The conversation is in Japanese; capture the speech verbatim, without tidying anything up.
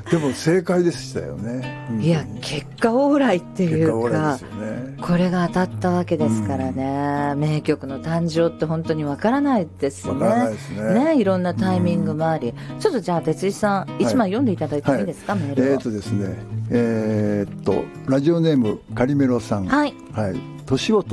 でも正解でしたよね。 いや結果オーライっていうか、 結果オーライですよね。 これが当たったわけですからね、うん、名曲の誕生って本当にわからないですね。 わからないですね。 ね、いろんなタイミングもあり、うん、ちょっとじゃあ哲井さん、はい、一枚読んでいただいてもいいですか、はい、メールを。 えーとですね、えー、っとラジオネームカリメロさん、 はい、 はい、年を